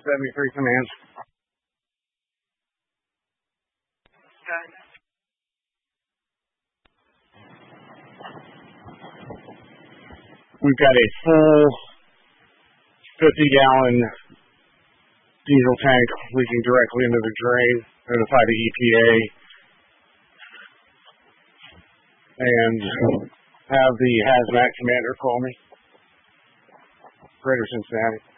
73 command. We've got a full 50-gallon diesel tank leaking directly into the drain. Notify the EPA and have the hazmat commander call me. Greater Cincinnati.